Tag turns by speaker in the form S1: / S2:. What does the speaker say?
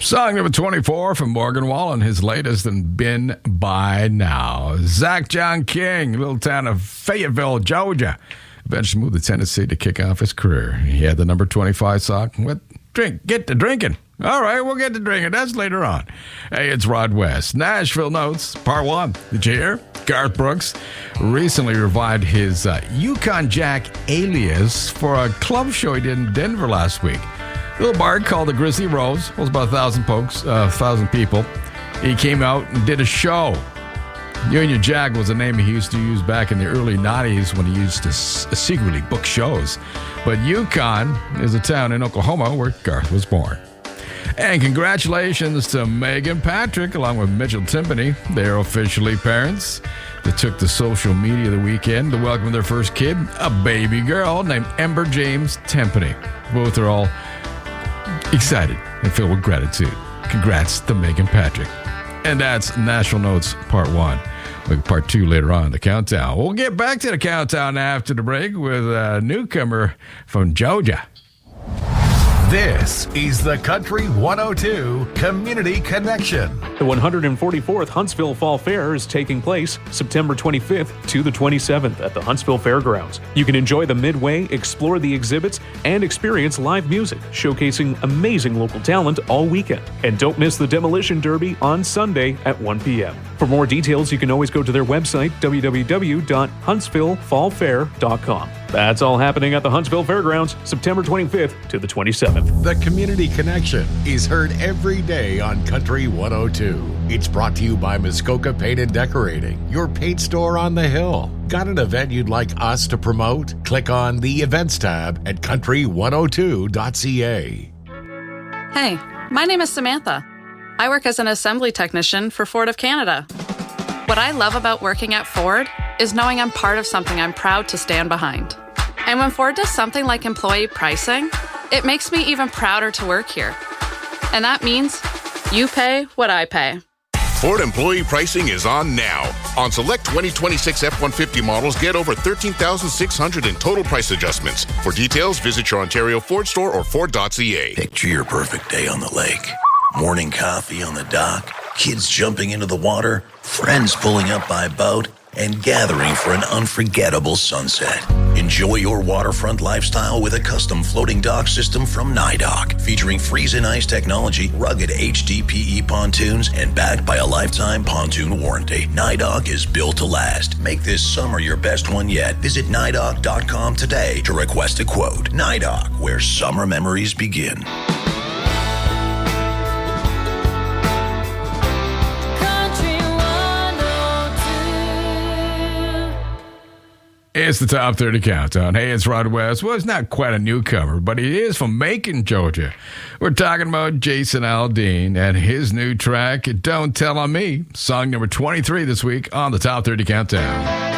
S1: Song number 24 from Morgan Wallen, his latest and Been By Now. Zach John King, little town of Fayetteville, Georgia. Eventually moved to Tennessee to kick off his career. He had the number 25 song. Get to drinking. All right, we'll get to drinking. That's later on. Hey, it's Rod West. Nashville Notes, Part 1. Did you hear? Garth Brooks recently revived his Yukon Jack alias for a club show he did in Denver last week. A little bar called the Grizzly Rose. It was about 1,000 people. He came out and did a show. Union Jack was a name he used to use back in the early 90s when he used to secretly book shows. But Yukon is a town in Oklahoma where Garth was born. And congratulations to Megan Patrick along with Mitchell Timpany. They're officially parents. They took to social media the weekend to welcome their first kid, a baby girl named Ember James Timpany. Both are all excited and filled with gratitude. Congrats to Megan Patrick. And that's National Notes Part 1. Part 2 later on in the countdown. We'll get back to the countdown after the break with a newcomer from Georgia.
S2: This is the Country 102 Community Connection.
S3: The 144th Huntsville Fall Fair is taking place September 25th to the 27th at the Huntsville Fairgrounds. You can enjoy the Midway, explore the exhibits, and experience live music, showcasing amazing local talent all weekend. And don't miss the Demolition Derby on Sunday at 1 p.m. For more details, you can always go to their website, www.huntsvillefallfair.com. That's all happening at the Huntsville Fairgrounds, September 25th to the 27th.
S2: The Community Connection is heard every day on Country 102. It's brought to you by Muskoka Paint and Decorating, your paint store on the hill. Got an event you'd like us to promote? Click on the Events tab at country102.ca.
S4: Hey, my name is Samantha. I work as an assembly technician for Ford of Canada. What I love about working at Ford is knowing I'm part of something I'm proud to stand behind. And when Ford does something like employee pricing, it makes me even prouder to work here. And that means you pay what I pay.
S5: Ford employee pricing is on now. On select 2026 F-150 models, get over $13,600 in total price adjustments. For details, visit your Ontario Ford store or Ford.ca.
S6: Picture your perfect day on the lake. Morning coffee on the dock, kids jumping into the water, friends pulling up by boat, and gathering for an unforgettable sunset. Enjoy your waterfront lifestyle with a custom floating dock system from NYDOC, featuring freeze and ice technology, rugged HDPE pontoons, and backed by a lifetime pontoon warranty. NYDOC is built to last. Make this summer your best one yet. Visit NYDOC.com today to request a quote. NYDOC, where summer memories begin.
S1: It's the Top 30 Countdown. Hey, it's Rod West. Well, it's not quite a newcomer, but he is from Macon, Georgia. We're talking about Jason Aldean and his new track, Don't Tell On Me, song number 23 this week on the Top 30 Countdown.